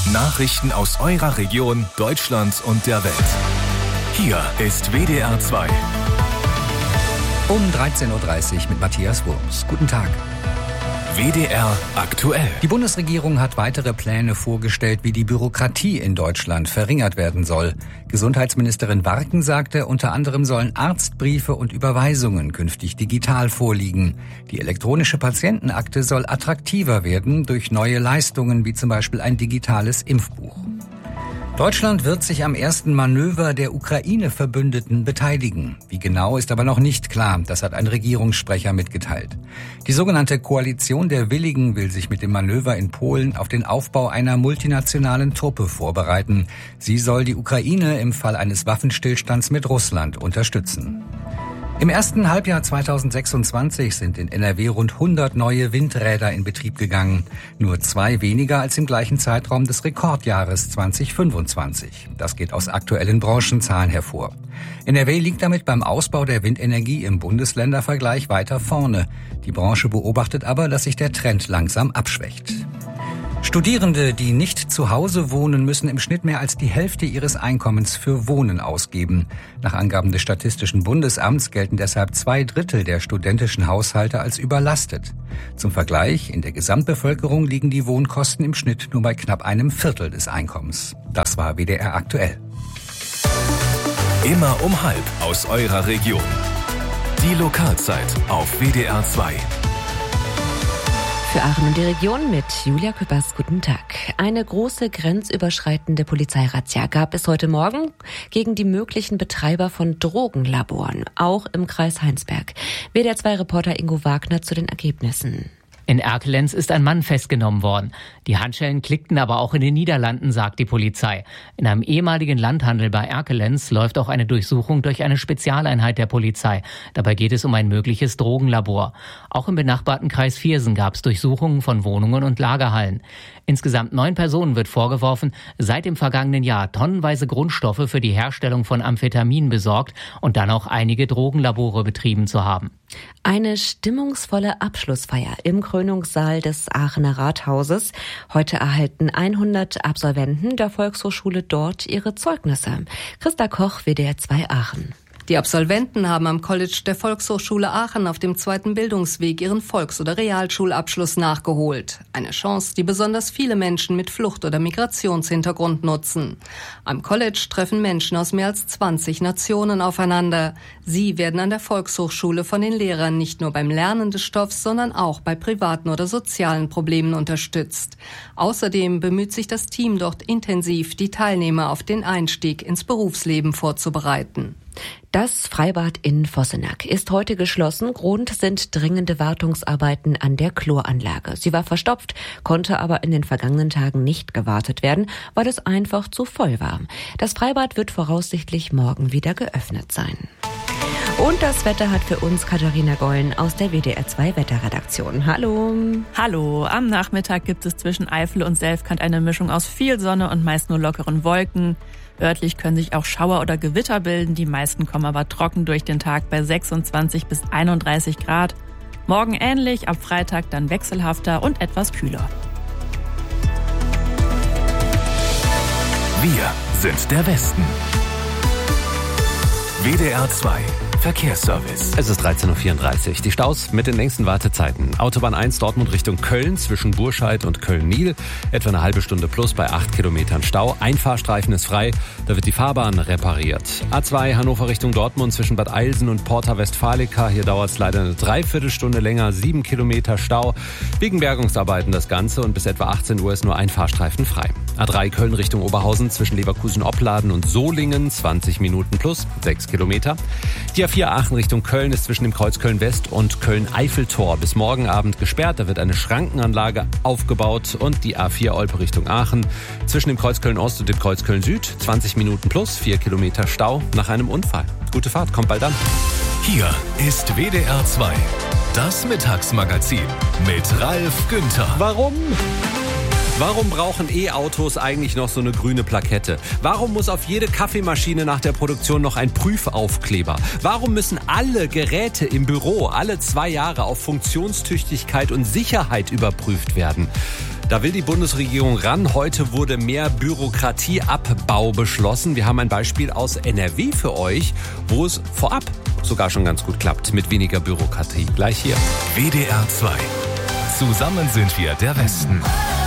Nachrichten aus eurer Region, Deutschland und der Welt. Hier ist WDR 2. Um 13.30 Uhr mit Matthias Wurms. Guten Tag. WDR aktuell. Die Bundesregierung hat weitere Pläne vorgestellt, wie die Bürokratie in Deutschland verringert werden soll. Gesundheitsministerin Warken sagte, unter anderem sollen Arztbriefe und Überweisungen künftig digital vorliegen. Die elektronische Patientenakte soll attraktiver werden durch neue Leistungen, wie zum Beispiel ein digitales Impfbuch. Deutschland wird sich am ersten Manöver der Ukraine-Verbündeten beteiligen. Wie genau, ist aber noch nicht klar. Das hat ein Regierungssprecher mitgeteilt. Die sogenannte Koalition der Willigen will sich mit dem Manöver in Polen auf den Aufbau einer multinationalen Truppe vorbereiten. Sie soll die Ukraine im Fall eines Waffenstillstands mit Russland unterstützen. Im ersten Halbjahr 2026 sind in NRW rund 100 neue Windräder in Betrieb gegangen. Nur 2 weniger als im gleichen Zeitraum des Rekordjahres 2025. Das geht aus aktuellen Branchenzahlen hervor. NRW liegt damit beim Ausbau der Windenergie im Bundesländervergleich weiter vorne. Die Branche beobachtet aber, dass sich der Trend langsam abschwächt. Studierende, die nicht zu Hause wohnen, müssen im Schnitt mehr als die Hälfte ihres Einkommens für Wohnen ausgeben. Nach Angaben des Statistischen Bundesamts gelten deshalb 2/3 der studentischen Haushalte als überlastet. Zum Vergleich, in der Gesamtbevölkerung liegen die Wohnkosten im Schnitt nur bei knapp 1/4 des Einkommens. Das war WDR aktuell. Immer um 12 aus eurer Region. Die Lokalzeit auf WDR 2. Für Aachen und die Region mit Julia Küppers. Guten Tag. Eine große grenzüberschreitende Polizeirazzia gab es heute Morgen gegen die möglichen Betreiber von Drogenlaboren, auch im Kreis Heinsberg. WDR 2-Reporter Ingo Wagner zu den Ergebnissen. In Erkelenz ist ein Mann festgenommen worden. Die Handschellen klickten aber auch in den Niederlanden, sagt die Polizei. In einem ehemaligen Landhandel bei Erkelenz läuft auch eine Durchsuchung durch eine Spezialeinheit der Polizei. Dabei geht es um ein mögliches Drogenlabor. Auch im benachbarten Kreis Viersen gab es Durchsuchungen von Wohnungen und Lagerhallen. Insgesamt 9 Personen wird vorgeworfen, seit dem vergangenen Jahr tonnenweise Grundstoffe für die Herstellung von Amphetamin besorgt und dann auch einige Drogenlabore betrieben zu haben. Eine stimmungsvolle Abschlussfeier im Krönungssaal des Aachener Rathauses. Heute erhalten 100 Absolventen der Volkshochschule dort ihre Zeugnisse. Christa Koch, WDR 2 Aachen. Die Absolventen haben am College der Volkshochschule Aachen auf dem zweiten Bildungsweg ihren Volks- oder Realschulabschluss nachgeholt. Eine Chance, die besonders viele Menschen mit Flucht- oder Migrationshintergrund nutzen. Am College treffen Menschen aus mehr als 20 Nationen aufeinander. Sie werden an der Volkshochschule von den Lehrern nicht nur beim Lernen des Stoffs, sondern auch bei privaten oder sozialen Problemen unterstützt. Außerdem bemüht sich das Team dort intensiv, die Teilnehmer auf den Einstieg ins Berufsleben vorzubereiten. Das Freibad in Vossenack ist heute geschlossen. Grund sind dringende Wartungsarbeiten an der Chloranlage. Sie war verstopft, konnte aber in den vergangenen Tagen nicht gewartet werden, weil es einfach zu voll war. Das Freibad wird voraussichtlich morgen wieder geöffnet sein. Und das Wetter hat für uns Katharina Gollen aus der WDR 2 Wetterredaktion. Hallo. Hallo. Am Nachmittag gibt es zwischen Eifel und Selfkant eine Mischung aus viel Sonne und meist nur lockeren Wolken. Örtlich können sich auch Schauer oder Gewitter bilden. Die meisten kommen aber trocken durch den Tag bei 26 bis 31 Grad. Morgen ähnlich, ab Freitag dann wechselhafter und etwas kühler. Wir sind der Westen. WDR 2 Verkehrsservice. Es ist 13.34 Uhr. Die Staus mit den längsten Wartezeiten. Autobahn 1 Dortmund Richtung Köln zwischen Burscheid und Köln-Niel. Etwa eine halbe Stunde plus bei 8 Kilometern Stau. Ein Fahrstreifen ist frei. Da wird die Fahrbahn repariert. A2 Hannover Richtung Dortmund zwischen Bad Eilsen und Porta Westfalica. Hier dauert es leider eine Dreiviertelstunde länger. 7 Kilometer Stau. Wegen Bergungsarbeiten das Ganze und bis etwa 18 Uhr ist nur ein Fahrstreifen frei. A3 Köln Richtung Oberhausen zwischen Leverkusen-Opladen und Solingen. 20 Minuten plus 6 Kilometer. Die A4 Aachen Richtung Köln ist zwischen dem Kreuz Köln-West und Köln-Eiffeltor bis morgen Abend gesperrt. Da wird eine Schrankenanlage aufgebaut. Und die A4 Olpe Richtung Aachen zwischen dem Kreuz Köln-Ost und dem Kreuz Köln-Süd. 20 Minuten plus 4 Kilometer Stau nach einem Unfall. Gute Fahrt, kommt bald an. Hier ist WDR 2, das Mittagsmagazin mit Ralf Günther. Warum brauchen E-Autos eigentlich noch so eine grüne Plakette? Warum muss auf jede Kaffeemaschine nach der Produktion noch ein Prüfaufkleber? Warum müssen alle Geräte im Büro alle 2 Jahre auf Funktionstüchtigkeit und Sicherheit überprüft werden? Da will die Bundesregierung ran. Heute wurde mehr Bürokratieabbau beschlossen. Wir haben ein Beispiel aus NRW für euch, wo es vorab sogar schon ganz gut klappt mit weniger Bürokratie. Gleich hier. WDR 2. Zusammen sind wir der Westen.